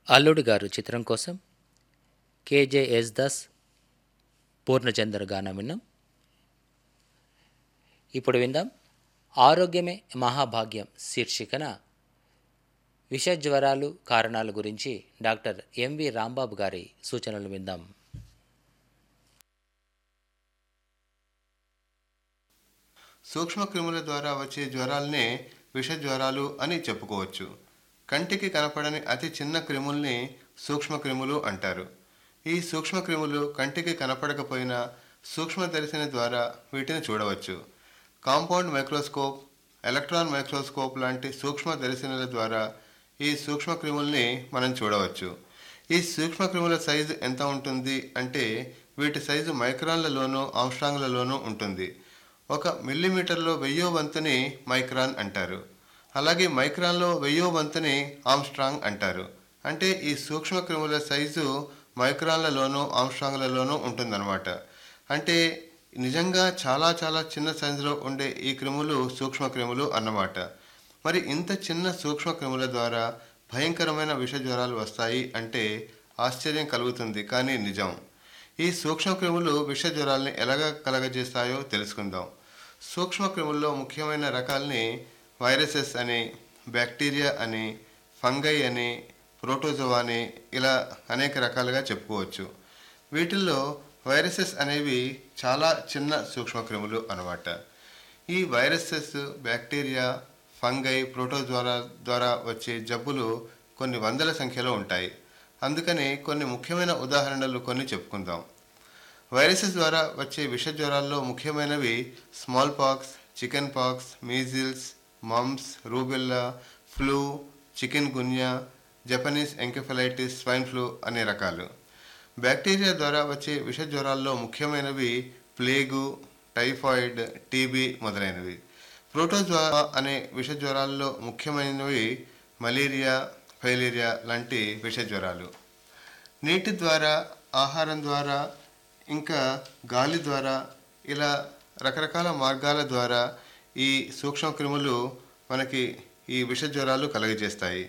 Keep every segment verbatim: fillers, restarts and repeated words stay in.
అల్లుడు గారు చిత్రం కోసం కేజే యేసుదాస్, పూర్ణచంద్ర గానం విన్నాం. ఇప్పుడు విందాం ఆరోగ్యమే మహాభాగ్యం శీర్షికన విష జ్వరాలు కారణాల గురించి డాక్టర్ ఎంవి రాంబాబు గారి సూచనలు విందాం. సూక్ష్మక్రిముల ద్వారా వచ్చే జ్వరాలనే విష జ్వరాలు అని చెప్పుకోవచ్చు. కంటికి కనపడని అతి చిన్న క్రిముల్ని సూక్ష్మక్రిములు అంటారు. ఈ సూక్ష్మక్రిములు కంటికి కనపడకపోయినా సూక్ష్మదర్శిని ద్వారా వీటిని చూడవచ్చు. కాంపౌండ్ మైక్రోస్కోప్, ఎలక్ట్రాన్ మైక్రోస్కోప్ లాంటి సూక్ష్మదర్శినుల ద్వారా ఈ సూక్ష్మక్రిముల్ని మనం చూడవచ్చు. ఈ సూక్ష్మక్రిముల సైజు ఎంత ఉంటుంది అంటే వీటి సైజు మైక్రాన్లలోనూ ఆంస్ట్రాంగ్లలోనూ ఉంటుంది. ఒక మిల్లీమీటర్లో వెయ్యో వంతుని మైక్రాన్ అంటారు. అలాగే మైక్రాన్లో వెయ్యో వంతుని ఆమ్స్ట్రాంగ్ అంటారు. అంటే ఈ సూక్ష్మక్రిముల సైజు మైక్రాన్లలోనూ ఆమ్స్ట్రాంగ్లలోనూ ఉంటుందన్నమాట. అంటే నిజంగా చాలా చాలా చిన్న సైజులో ఉండే ఈ క్రిములు సూక్ష్మక్రిములు అన్నమాట. మరి ఇంత చిన్న సూక్ష్మక్రిముల ద్వారా భయంకరమైన విష జ్వరాలు వస్తాయి అంటే ఆశ్చర్యం కలుగుతుంది, కానీ నిజం. ఈ సూక్ష్మక్రిములు విష జ్వరాల్ని ఎలాగ కలగజేస్తాయో తెలుసుకుందాం. సూక్ష్మక్రిముల్లో ముఖ్యమైన రకాల్ని వైరసెస్ అని, బ్యాక్టీరియా అని, ఫంగై అని, ప్రోటోజోవా అని ఇలా అనేక రకాలుగా చెప్పుకోవచ్చు. వీటిల్లో వైరసెస్ అనేవి చాలా చిన్న సూక్ష్మక్రిములు అన్నమాట. ఈ వైరసెస్, బ్యాక్టీరియా, ఫంగై, ప్రోటోజోవా ద్వారా వచ్చే జబ్బులు కొన్ని వందల సంఖ్యలో ఉంటాయి. అందుకని కొన్ని ముఖ్యమైన ఉదాహరణలు కొన్ని చెప్పుకుందాం. వైరసెస్ ద్వారా వచ్చే విష జ్వరాల్లో ముఖ్యమైనవి small pox, chicken pox, measles, mumps, rubella, flu, chicken గున్యా, Japanese ఎంకెఫలైటిస్, swine flu అనే రకాలు. బ్యాక్టీరియా ద్వారా వచ్చే విష జ్వరాల్లో ముఖ్యమైనవి ప్లేగు, టైఫాయిడ్, టీబీ మొదలైనవి. ప్రోటోజోవా అనే విష జ్వరాల్లో ముఖ్యమైనవి మలేరియా, ఫైలేరియా లాంటి విష జ్వరాలు. నీటి ద్వారా, ఆహారం ద్వారా, ఇంకా గాలి ద్వారా ఇలా రకరకాల మార్గాల ద్వారా ఈ సూక్ష్మక్రిములు మనకి ఈ విష జ్వరాలు కలుగజేస్తాయి.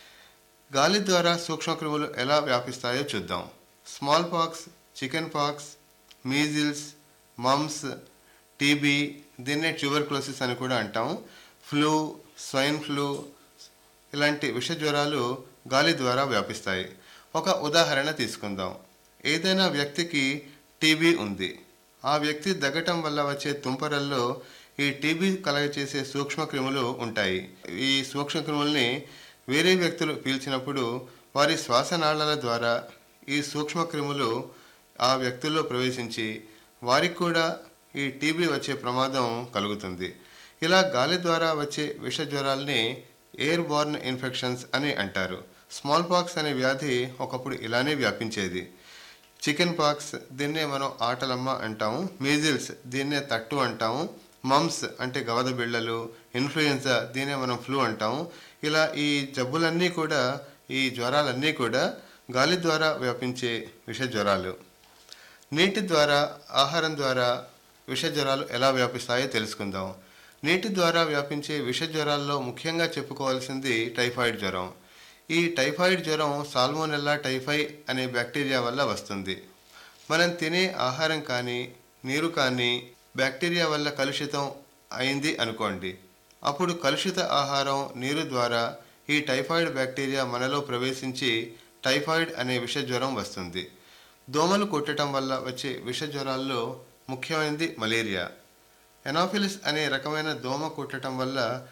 గాలి ద్వారా సూక్ష్మక్రిములు ఎలా వ్యాపిస్తాయో చూద్దాం. Small pox, chicken pox, measles, mumps, TB, దీన్నే ట్యూబర్క్లోసిస్ అని కూడా అంటాం, ఫ్లూ, స్వైన్ ఫ్లూ ఇలాంటి విష జ్వరాలు గాలి ద్వారా వ్యాపిస్తాయి. ఒక ఉదాహరణ తీసుకుందాం. ఏదైనా వ్యక్తికి టీబీ ఉంది. ఆ వ్యక్తి దగ్గటం వల్ల వచ్చే తుంపరల్లో ఈ టీబీ కలగచేసే సూక్ష్మక్రిములు ఉంటాయి. ఈ సూక్ష్మక్రిముల్ని వేరే వ్యక్తులు పీల్చినప్పుడు వారి శ్వాసనాళాల ద్వారా ఈ సూక్ష్మక్రిములు ఆ వ్యక్తుల్లో ప్రవేశించి వారికి కూడా ఈ టీబీ వచ్చే ప్రమాదం కలుగుతుంది. ఇలా గాలి ద్వారా వచ్చే విష జ్వరాల్ని ఎయిర్ బోర్న్ ఇన్ఫెక్షన్స్ అని అంటారు. స్మాల్ పాక్స్ అనే వ్యాధి ఒకప్పుడు ఇలానే వ్యాపించేది. చికెన్ పాక్స్, దీన్నే మనం ఆటలమ్మ అంటాము. మీజిల్స్, దీన్నే తట్టు అంటాము. మమ్స్ అంటే గవద బిళ్ళలు. ఇన్ఫ్లుయెన్జా, దీన్నే మనం ఫ్లూ అంటాము. ఇలా ఈ జబ్బులన్నీ కూడా, ఈ జ్వరాలన్నీ కూడా గాలి ద్వారా వ్యాపించే విష జ్వరాలు. నీటి ద్వారా, ఆహారం ద్వారా విష జ్వరాలు ఎలా వ్యాపిస్తాయో తెలుసుకుందాం. నీటి ద్వారా వ్యాపించే విష జ్వరాల్లో ముఖ్యంగా చెప్పుకోవాల్సింది టైఫాయిడ్ జ్వరం. ఈ టైఫాయిడ్ జ్వరం సాల్మోనెల్లా టైఫై అనే బ్యాక్టీరియా వల్ల వస్తుంది. మనం తినే ఆహారం కానీ, నీరు కానీ బ్యాక్టీరియా వల్ల కలుషితం అయింది అనుకోండి. అప్పుడు కలుషిత ఆహారం, నీరు ద్వారా ఈ టైఫాయిడ్ బ్యాక్టీరియా మనలో ప్రవేశించి టైఫాయిడ్ అనే విష జ్వరం వస్తుంది. దోమలు కొట్టడం వల్ల వచ్చే విష జ్వరాల్లో ముఖ్యమైనది మలేరియా. ఎనాఫిలిస్ అనే రకమైన దోమ కుట్టడం వల్ల